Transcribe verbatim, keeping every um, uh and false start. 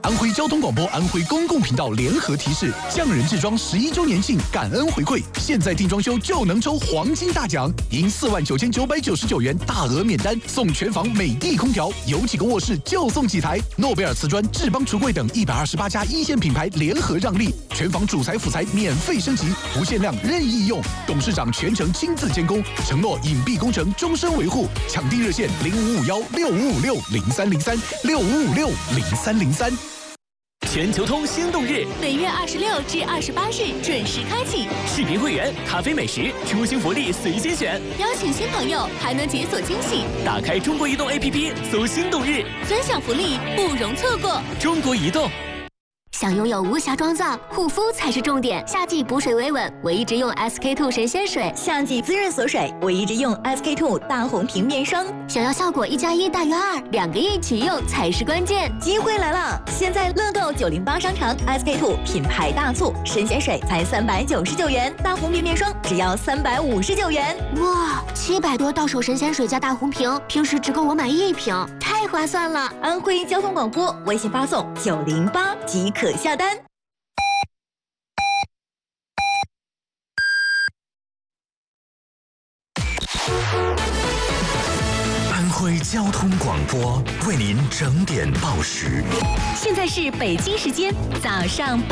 安徽交通广播、安徽公共频道联合提示：匠人制装十一周年庆感恩回馈，现在订装修就能抽黄金大奖，赢四万九千九百九十九元大额免单，送全房美的空调，有几个卧室就送几台。诺贝尔瓷砖、智邦橱柜等一百二十八家一线品牌联合让利，全房主材辅材免费升级，不限量任意用，董事长全程亲自监工，承诺隐蔽工程终身维护。抢订热线零五五幺六五五六零三零三六五五六零三零三。 全球通心动日， 本月二十六至二十八日准时开启。 视频会员、咖啡美食、出行福利随心选， 邀请新朋友还能解锁惊喜。 打开中国移动 A P P， 搜心动日， 分享福利不容错过。 中国移动。 想拥有无瑕妆造，护肤才是重点。夏季补水维稳，我一直用 S K two 神仙水； 夏季滋润锁水，我一直用 S K two 大红瓶面霜。 想要效果一加一大于二，两个一起用才是关键。 机会来了！现在乐购九零八商城 S K two 品牌大促，神仙水才三百九十九元，大红瓶面霜只要三百五十九元。 哇，七百多到手神仙水加大红瓶，平时只够我买一瓶，太划算了！ 安徽交通广播微信发送九零八即可下单。 安徽交通广播为您整点报时。 现在是北京时间早上八。